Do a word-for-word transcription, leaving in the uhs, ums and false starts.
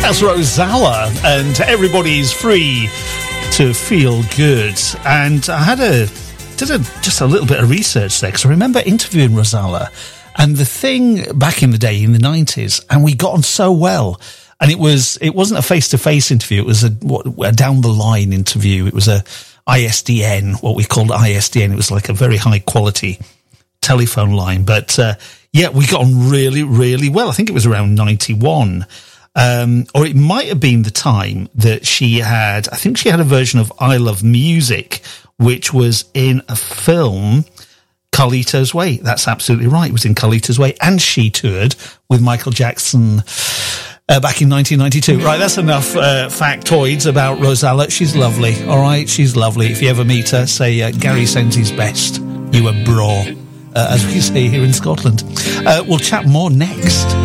That's Rosalla, and everybody's free to feel good. And I had a did a, just a little bit of research there, because I remember interviewing Rosalla, and the thing back in the day in the nineties, and we got on so well. And it was it wasn't a face to face interview; it was a, what, a down the line interview. It was a I S D N, what we called I S D N. It was like a very high quality telephone line, but uh, yeah, we got on really, really well. I think it was around ninety-one. Um, or it might have been the time that she had, I think she had a version of I Love Music, which was in a film, Carlito's Way. That's absolutely right. It was in Carlito's Way. And she toured with Michael Jackson uh, back in nineteen ninety-two. Right, that's enough uh, factoids about Rosalla. She's lovely, all right? She's lovely. If you ever meet her, say, uh, Gary sends his best. You a bra, uh, as we say here in Scotland. Uh, we'll chat more next.